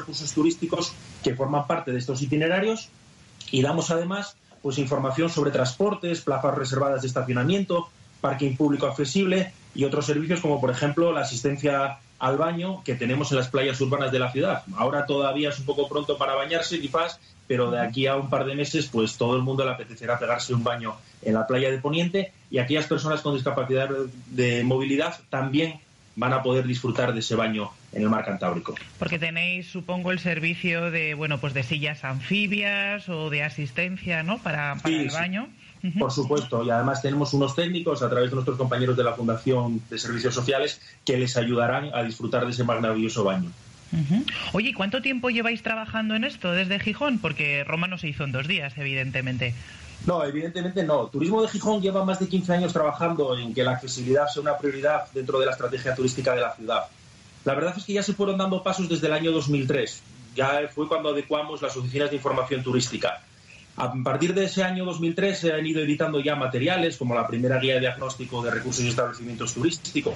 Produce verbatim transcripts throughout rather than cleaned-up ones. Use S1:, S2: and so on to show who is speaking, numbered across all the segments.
S1: recursos turísticos que forman parte de estos itinerarios, y damos además pues información sobre transportes, plazas reservadas de estacionamiento, parking público accesible y otros servicios como por ejemplo la asistencia al baño que tenemos en las playas urbanas de la ciudad. Ahora todavía es un poco pronto para bañarse quizás, pero de aquí a un par de meses pues todo el mundo le apetecerá pegarse un baño en la playa de Poniente, y aquellas personas con discapacidad de movilidad también van a poder disfrutar de ese baño en el mar Cantábrico.
S2: Porque tenéis, supongo, el servicio de, bueno, pues de sillas anfibias o de asistencia, ¿no?, para, para
S1: sí,
S2: el baño.
S1: Sí. Uh-huh. Por supuesto, y además tenemos unos técnicos a través de nuestros compañeros de la Fundación de Servicios Sociales que les ayudarán a disfrutar de ese maravilloso baño.
S2: Uh-huh. Oye, ¿y cuánto tiempo lleváis trabajando en esto desde Gijón? Porque Roma no se hizo en dos días, evidentemente.
S1: No, evidentemente no. Turismo de Gijón lleva más de quince años trabajando en que la accesibilidad sea una prioridad dentro de la estrategia turística de la ciudad. La verdad es que ya se fueron dando pasos desde el año dos mil tres. Ya fue cuando adecuamos las oficinas de información turística. A partir de ese año dos mil tres se han ido editando ya materiales como la primera guía de diagnóstico de recursos y establecimientos turísticos,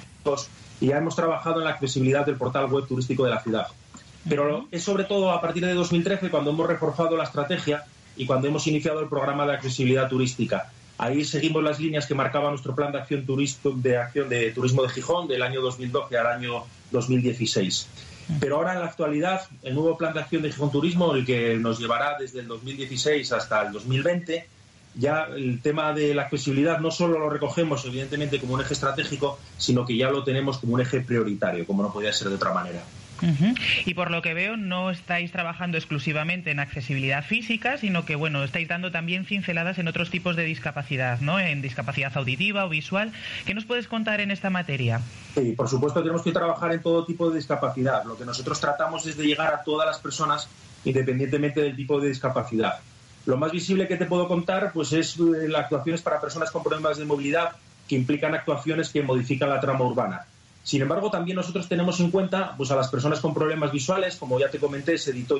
S1: y ya hemos trabajado en la accesibilidad del portal web turístico de la ciudad. Pero es sobre todo a partir de dos mil trece cuando hemos reforzado la estrategia y cuando hemos iniciado el programa de accesibilidad turística. Ahí seguimos las líneas que marcaba nuestro plan de acción, turisto, de, acción de turismo de Gijón del año dos mil doce al año dos mil dieciséis. Pero ahora, en la actualidad, el nuevo plan de acción de Gijón Turismo, el que nos llevará desde el dos mil dieciséis hasta el dos mil veinte, ya el tema de la accesibilidad no solo lo recogemos, evidentemente, como un eje estratégico, sino que ya lo tenemos como un eje prioritario, como no podía ser de otra manera.
S2: Uh-huh. Y por lo que veo, no estáis trabajando exclusivamente en accesibilidad física, sino que, bueno, estáis dando también cinceladas en otros tipos de discapacidad, ¿no? En discapacidad auditiva o visual. ¿Qué nos puedes contar en esta materia?
S1: Sí, por supuesto, tenemos que trabajar en todo tipo de discapacidad. Lo que nosotros tratamos es de llegar a todas las personas, independientemente del tipo de discapacidad. Lo más visible que te puedo contar pues es las actuaciones para personas con problemas de movilidad, que implican actuaciones que modifican la trama urbana. Sin embargo, también nosotros tenemos en cuenta pues, a las personas con problemas visuales, como ya te comenté, se editó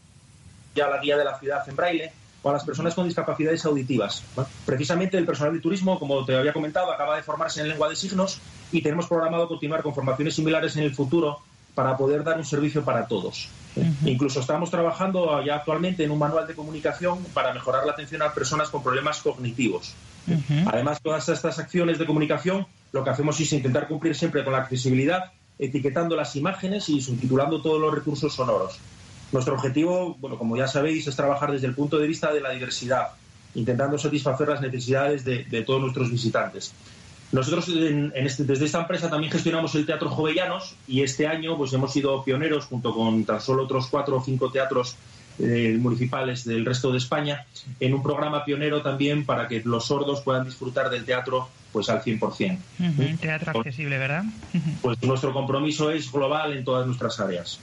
S1: ya la guía de la ciudad en braille, o a las personas con discapacidades auditivas. ¿no? Precisamente el personal de turismo, como te había comentado, acaba de formarse en lengua de signos y tenemos programado continuar con formaciones similares en el futuro para poder dar un servicio para todos. Uh-huh. Incluso estamos trabajando ya actualmente en un manual de comunicación para mejorar la atención a personas con problemas cognitivos. Uh-huh. Además, todas estas acciones de comunicación lo que hacemos es intentar cumplir siempre con la accesibilidad, etiquetando las imágenes y subtitulando todos los recursos sonoros. Nuestro objetivo, bueno, como ya sabéis, es trabajar desde el punto de vista de la diversidad, intentando satisfacer las necesidades de, de todos nuestros visitantes. Nosotros en, en este, desde esta empresa también gestionamos el Teatro Jovellanos y este año pues hemos sido pioneros junto con tan solo otros cuatro o cinco teatros eh, municipales del resto de España en un programa pionero también para que los sordos puedan disfrutar del teatro pues al cien por ciento.
S2: Uh-huh, teatro accesible, ¿verdad? Uh-huh.
S1: Pues nuestro compromiso es global en todas nuestras áreas.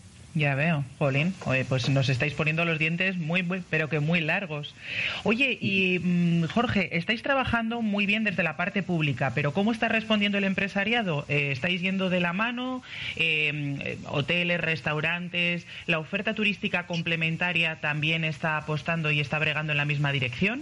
S2: Ya veo, jolín. Oye, pues nos estáis poniendo los dientes muy, muy, pero que muy largos. Oye, y mmm, Jorge, estáis trabajando muy bien desde la parte pública, pero ¿cómo está respondiendo el empresariado? Eh, ¿Estáis yendo de la mano? Eh, hoteles, restaurantes, ¿la oferta turística complementaria también está apostando y está bregando en la misma dirección?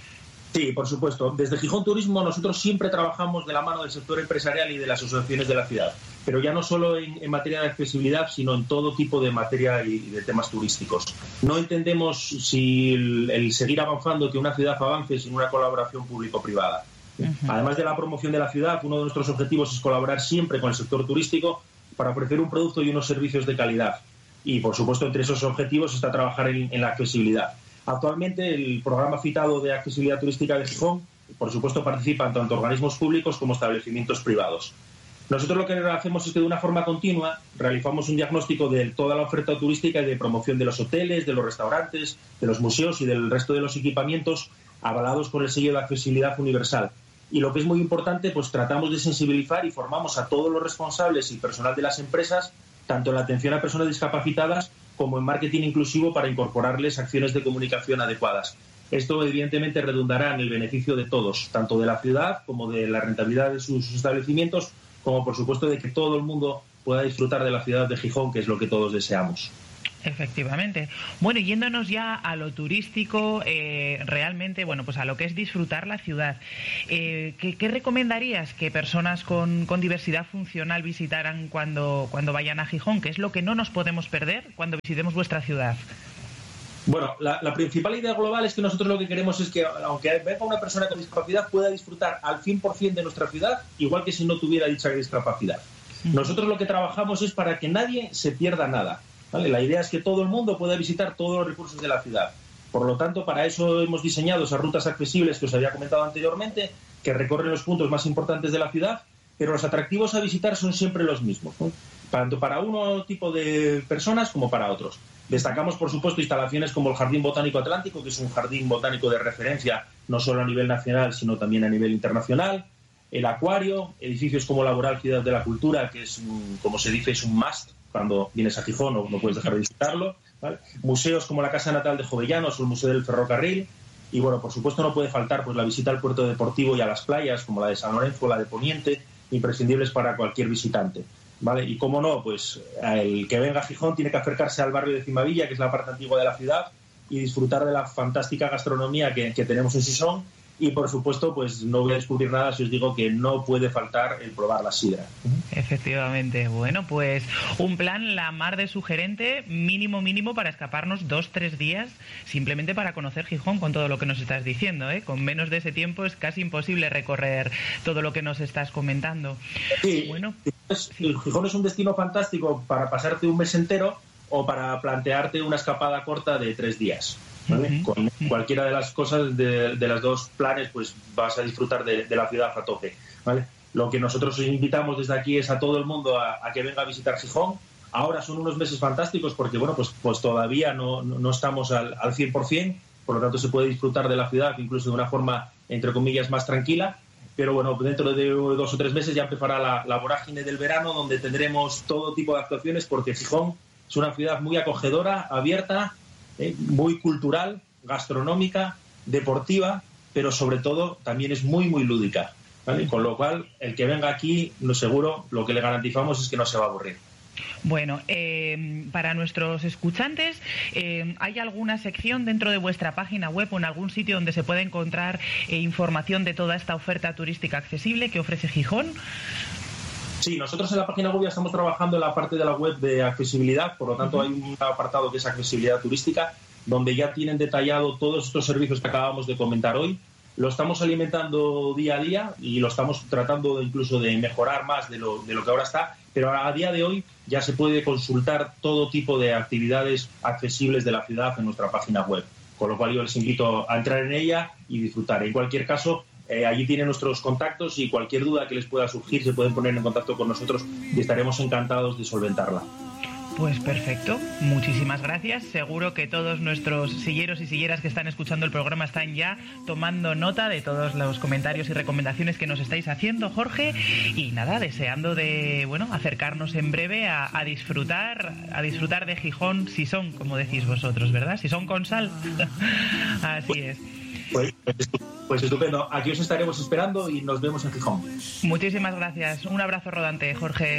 S1: Sí, por supuesto. Desde Gijón Turismo nosotros siempre trabajamos de la mano del sector empresarial y de las asociaciones de la ciudad, pero ya no solo en, en materia de accesibilidad, sino en todo tipo de materia y de temas turísticos. No entendemos si el, el seguir avanzando, que una ciudad avance sin una colaboración público-privada. Uh-huh. Además de la promoción de la ciudad, uno de nuestros objetivos es colaborar siempre con el sector turístico para ofrecer un producto y unos servicios de calidad. Y, por supuesto, entre esos objetivos está trabajar en, en la accesibilidad. Actualmente el programa citado de accesibilidad turística de Gijón, por supuesto, participan tanto organismos públicos como establecimientos privados. Nosotros lo que hacemos es que de una forma continua realizamos un diagnóstico de toda la oferta turística y de promoción de los hoteles, de los restaurantes, de los museos y del resto de los equipamientos avalados por el sello de accesibilidad universal. Y lo que es muy importante, pues tratamos de sensibilizar y formamos a todos los responsables y personal de las empresas, tanto en la atención a personas discapacitadas como en marketing inclusivo, para incorporarles acciones de comunicación adecuadas. Esto evidentemente redundará en el beneficio de todos, tanto de la ciudad como de la rentabilidad de sus establecimientos, como por supuesto de que todo el mundo pueda disfrutar de la ciudad de Gijón, que es lo que todos deseamos.
S2: Efectivamente. Bueno, yéndonos ya a lo turístico, eh, realmente, bueno, pues a lo que es disfrutar la ciudad. Eh, ¿qué, ¿Qué recomendarías que personas con, con diversidad funcional visitaran cuando, cuando vayan a Gijón? ¿Qué es lo que no nos podemos perder cuando visitemos vuestra ciudad?
S1: Bueno, la, la principal idea global es que nosotros lo que queremos es que, aunque venga una persona con discapacidad, pueda disfrutar al cien por ciento de nuestra ciudad, igual que si no tuviera dicha discapacidad. Nosotros lo que trabajamos es para que nadie se pierda nada, ¿vale? La idea es que todo el mundo pueda visitar todos los recursos de la ciudad. Por lo tanto, para eso hemos diseñado esas rutas accesibles que os había comentado anteriormente, que recorren los puntos más importantes de la ciudad, pero los atractivos a visitar son siempre los mismos, ¿no? Tanto para uno tipo de personas como para otros. Destacamos, por supuesto, instalaciones como el Jardín Botánico Atlántico, que es un jardín botánico de referencia no solo a nivel nacional, sino también a nivel internacional. El acuario, edificios como Laboral Ciudad de la Cultura, que es, un, como se dice, es un must cuando vienes a Gijón, no, no puedes dejar de visitarlo, ¿vale? Museos como la Casa Natal de Jovellanos o el Museo del Ferrocarril. Y, bueno, por supuesto no puede faltar pues la visita al puerto deportivo y a las playas, como la de San Lorenzo o la de Poniente, imprescindibles para cualquier visitante, ¿vale? Y cómo no, pues el que venga a Gijón tiene que acercarse al barrio de Cimavilla, que es la parte antigua de la ciudad, y disfrutar de la fantástica gastronomía que, que tenemos en Sison. Y, por supuesto, pues no voy a descubrir nada si os digo que no puede faltar el probar la sidra.
S2: Efectivamente. Bueno, pues un plan la mar de sugerente, mínimo, mínimo, para escaparnos dos, tres días, simplemente para conocer Gijón con todo lo que nos estás diciendo, ¿eh? Con menos de ese tiempo es casi imposible recorrer todo lo que nos estás comentando.
S1: Sí,
S2: bueno,
S1: es,
S2: sí.
S1: Gijón es un destino fantástico para pasarte un mes entero o para plantearte una escapada corta de tres días. ¿Vale? Uh-huh. Con cualquiera de las cosas, de, de los dos planes, pues vas a disfrutar de, de la ciudad a tope, ¿vale? Lo que nosotros invitamos desde aquí es a todo el mundo a, a que venga a visitar Gijón. Ahora son unos meses fantásticos porque, bueno, pues, pues todavía no, no, no estamos al, al cien por ciento, por lo tanto se puede disfrutar de la ciudad incluso de una forma, entre comillas, más tranquila. Pero bueno, dentro de dos o tres meses ya empezará la, la vorágine del verano, donde tendremos todo tipo de actuaciones, porque Gijón es una ciudad muy acogedora, abierta, Eh, muy cultural, gastronómica, deportiva, pero sobre todo también es muy, muy lúdica, ¿vale? Con lo cual, el que venga aquí, no seguro, lo que le garantizamos es que no se va a aburrir.
S2: Bueno, eh, para nuestros escuchantes, eh, ¿hay alguna sección dentro de vuestra página web o en algún sitio donde se pueda encontrar eh, información de toda esta oferta turística accesible que ofrece Gijón?
S1: Sí, nosotros en la página web ya estamos trabajando en la parte de la web de accesibilidad, por lo tanto uh-huh. hay un apartado que es accesibilidad turística, donde ya tienen detallado todos estos servicios que acabamos de comentar hoy. Lo estamos alimentando día a día y lo estamos tratando incluso de mejorar más de lo, de lo que ahora está, pero a día de hoy ya se puede consultar todo tipo de actividades accesibles de la ciudad en nuestra página web, con lo cual yo les invito a entrar en ella y disfrutar. En cualquier caso, Eh, allí tienen nuestros contactos y cualquier duda que les pueda surgir se pueden poner en contacto con nosotros y estaremos encantados de solventarla.
S2: Pues perfecto, muchísimas gracias. Seguro que todos nuestros silleros y silleras que están escuchando el programa están ya tomando nota de todos los comentarios y recomendaciones que nos estáis haciendo, Jorge. Y nada, deseando de, bueno, acercarnos en breve a, a disfrutar, a disfrutar de Gijón Sison, como decís vosotros, ¿verdad? Sison con sal. Así es.
S1: Pues, pues estupendo. Aquí os estaremos esperando y nos vemos en Gijón.
S2: Muchísimas gracias. Un abrazo rodante, Jorge.